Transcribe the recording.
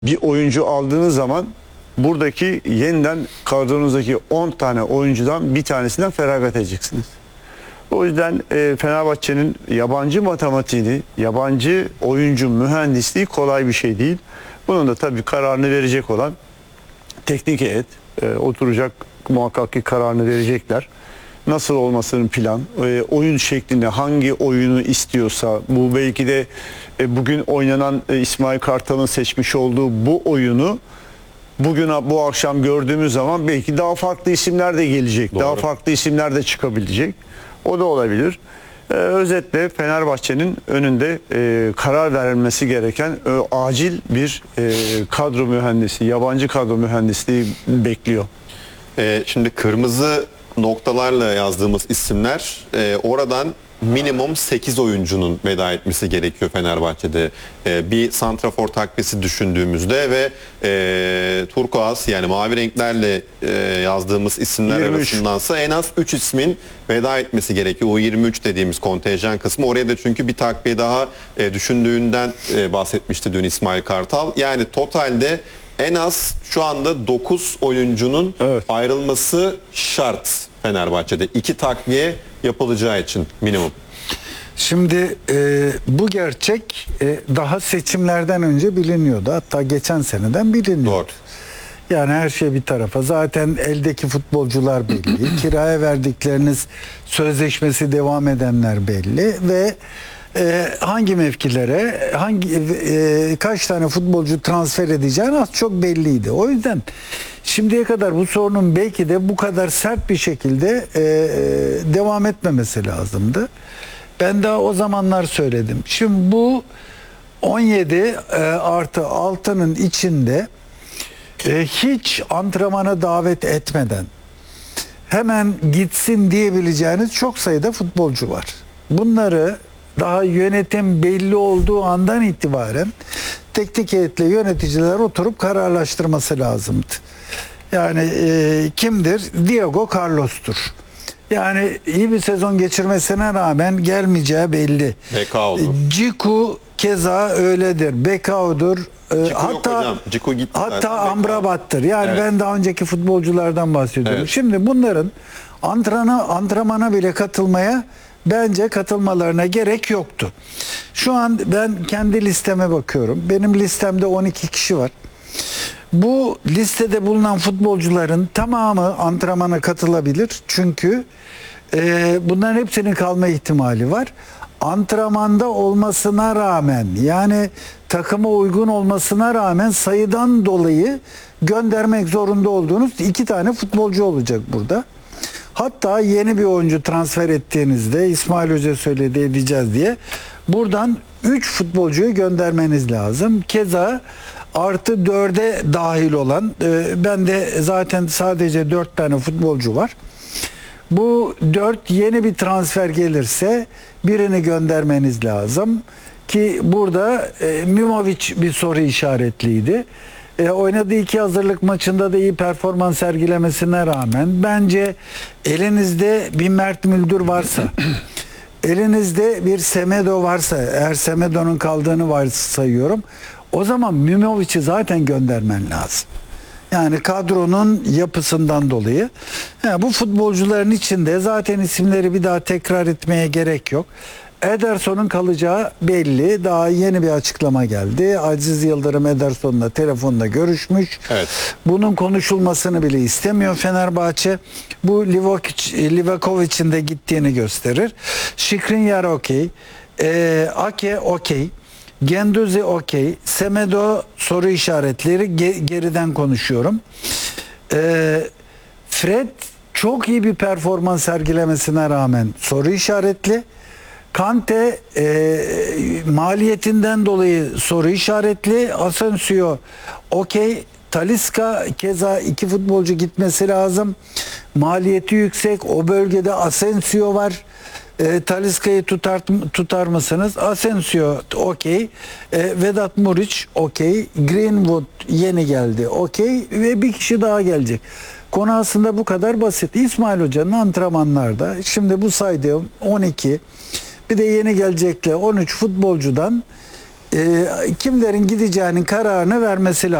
Bir oyuncu aldığınız zaman buradaki yeniden kadronuzdaki 10 tane oyuncudan bir tanesinden feragat edeceksiniz. O yüzden Fenerbahçe'nin yabancı matematiğini, yabancı oyuncu mühendisliği kolay bir şey değil. Bunun da tabii kararını verecek olan teknik heyet oturacak, muhakkak ki kararını verecekler. Nasıl olmasının plan, oyun şeklinde hangi oyunu istiyorsa, bu belki de bugün oynanan İsmail Kartal'ın seçmiş olduğu bu oyunu bugün bu akşam gördüğümüz zaman belki daha farklı isimler de gelecek. Doğru. Daha farklı isimler de çıkabilecek. O da olabilir. Özetle Fenerbahçe'nin önünde karar verilmesi gereken acil bir kadro mühendisi, yabancı kadro mühendisliği bekliyor. Şimdi kırmızı noktalarla yazdığımız isimler oradan minimum 8 oyuncunun veda etmesi gerekiyor Fenerbahçe'de. Bir santrafor takviyesi düşündüğümüzde ve turkuaz yani mavi renklerle yazdığımız isimler 23. arasındansa en az 3 ismin veda etmesi gerekiyor. O 23 dediğimiz kontenjan kısmı. Oraya da çünkü bir takviye daha düşündüğünden bahsetmişti dün İsmail Kartal. Yani totalde en az şu anda 9 oyuncunun ayrılması şart Fenerbahçe'de. 2 takviye yapılacağı için minimum. Şimdi bu gerçek daha seçimlerden önce biliniyordu. Hatta geçen seneden biliniyordu. Doğru. Yani her şey bir tarafa. Zaten eldeki futbolcular belli. Kiraya verdikleriniz sözleşmesi devam edenler belli ve hangi mevkilere kaç tane futbolcu transfer edeceğini az çok belliydi. O yüzden şimdiye kadar bu sorunun belki de bu kadar sert bir şekilde devam etmemesi lazımdı. Ben daha o zamanlar söyledim. Şimdi bu 17 artı 6'nın içinde hiç antrenmana davet etmeden hemen gitsin diyebileceğiniz çok sayıda futbolcu var. Bunları daha yönetim belli olduğu andan itibaren teknik heyetle yöneticiler oturup kararlaştırması lazımdı. Yani kimdir? Diego Carlos'tur. Yani iyi bir sezon geçirmesine rağmen gelmeyeceği belli. Bekao'dur. Ciku keza öyledir. Bekao'dur. Hatta hatta Amrabat'tır. Yani evet. Ben daha önceki futbolculardan bahsediyorum. Evet. Şimdi bunların antrenmana bile katılmaya bence katılmalarına gerek yoktu. Şu an ben kendi listeme bakıyorum. Benim listemde 12 kişi var. Bu listede bulunan futbolcuların tamamı antrenmana katılabilir. Çünkü bunların hepsinin kalma ihtimali var. Antrenmanda olmasına rağmen yani takıma uygun olmasına rağmen sayıdan dolayı göndermek zorunda olduğunuz 2 tane futbolcu olacak burada. Hatta yeni bir oyuncu transfer ettiğinizde İsmail Hoca söyledi edeceğiz diye buradan 3 futbolcuyu göndermeniz lazım. Keza artı 4'e dahil olan bende zaten sadece 4 tane futbolcu var. Bu 4 yeni bir transfer gelirse birini göndermeniz lazım. Ki burada Mimovic bir soru işaretliydi. Oynadığı 2 hazırlık maçında da iyi performans sergilemesine rağmen bence elinizde bir Mert Müldür varsa elinizde bir Semedo varsa eğer Semedo'nun kaldığını varsayıyorum o zaman Mimovic'i zaten göndermen lazım. Yani kadronun yapısından dolayı. Yani bu futbolcuların içinde zaten isimleri bir daha tekrar etmeye gerek yok. Ederson'un kalacağı belli. Daha yeni bir açıklama geldi. Aziz Yıldırım Ederson'la telefonda görüşmüş. Evet. Bunun konuşulmasını bile istemiyor Fenerbahçe. Bu Livakovic'in de gittiğini gösterir. Skriniar okey. Ake okey. Guendouzi okey. Semedo soru işaretleri geriden konuşuyorum. Fred çok iyi bir performans sergilemesine rağmen soru işaretli. Kante maliyetinden dolayı soru işaretli. Asensio okey. Talisca keza 2 futbolcu gitmesi lazım. Maliyeti yüksek. O bölgede Asensio var. Talisca'yı tutar mısınız? Asensio okey. Vedat Muriç okey. Greenwood yeni geldi okey. Ve bir kişi daha gelecek. Konu aslında bu kadar basit. İsmail Hoca'nın antrenmanlarda şimdi bu saydığım 12 bir de yeni gelecekle 13 futbolcudan kimlerin gideceğinin kararını vermesi lazım.